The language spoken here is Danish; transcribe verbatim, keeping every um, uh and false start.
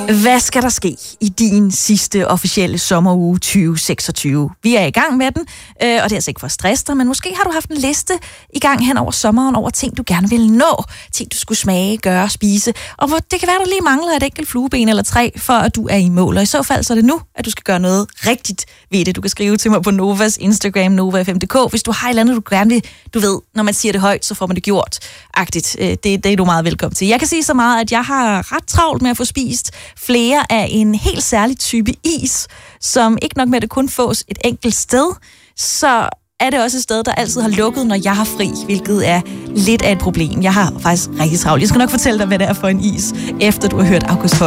Hvad skal der ske i din sidste officielle sommeruge tyve seksogtyve? Vi er i gang med den, øh, og det er altså ikke for at stresse dig, men måske har du haft en liste i gang hen over sommeren over ting, du gerne vil nå. Ting, du skulle smage, gøre, spise. Og hvor det kan være, der lige mangler et enkelt flueben eller tre, for at du er i mål. Og i så fald så er det nu, at du skal gøre noget rigtigt ved det. Du kan skrive til mig på Novas Instagram, nova f m punktum d k, hvis du har et eller andet, du gerne vil. Du ved, når man siger det højt, så får man det gjort. Agtigt. Det, det er du meget velkommen til. Jeg kan sige så meget, at jeg har ret travlt med at få spist flere af en helt særlig type is, som ikke nok med, at det kun fås et enkelt sted, så er det også et sted, der altid har lukket, når jeg har fri, hvilket er lidt af et problem. Jeg har faktisk rigtig travlt. Jeg skal nok fortælle dig, hvad det er for en is, efter du har hørt August Holm.